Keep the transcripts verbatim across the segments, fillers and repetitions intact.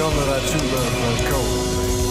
none of that true love runs cold.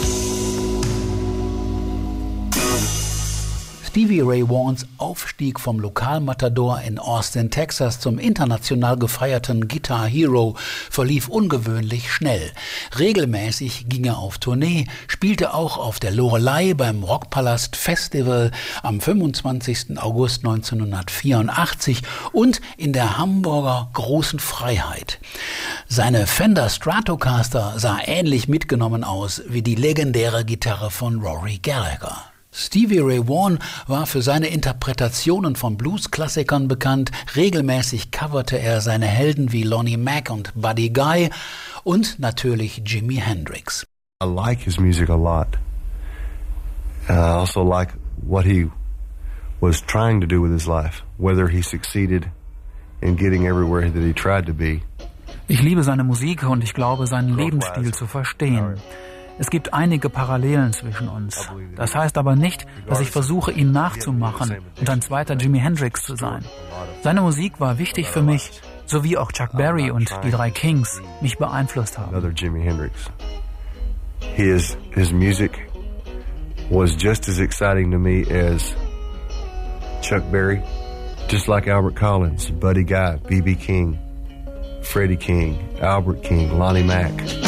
Stevie Ray Vaughans Aufstieg vom Lokalmatador in Austin, Texas zum international gefeierten Guitar Hero verlief ungewöhnlich schnell. Regelmäßig ging er auf Tournee, spielte auch auf der Loreley beim Rockpalast Festival am fünfundzwanzigsten August neunzehnhundertvierundachtzig und in der Hamburger Großen Freiheit. Seine Fender Stratocaster sah ähnlich mitgenommen aus wie die legendäre Gitarre von Rory Gallagher. Stevie Ray Vaughan war für seine Interpretationen von Blues-Klassikern bekannt. Regelmäßig coverte er seine Helden wie Lonnie Mack und Buddy Guy und natürlich Jimi Hendrix. I like his music a lot. I also like what he was trying to do with his life, whether he succeeded in getting everywhere that he tried to be. Ich liebe seine Musik und ich glaube, seinen Lebensstil zu verstehen. Es gibt einige Parallelen zwischen uns. Das heißt aber nicht, dass ich versuche, ihn nachzumachen und ein zweiter Jimi Hendrix zu sein. Seine Musik war wichtig für mich, so wie auch Chuck Berry und die drei Kings mich beeinflusst haben. Another Jimi Hendrix. His his music was just as exciting to me as Chuck Berry, just like Albert Collins, Buddy Guy, B B King, Freddie King, Albert King, Lonnie Mack.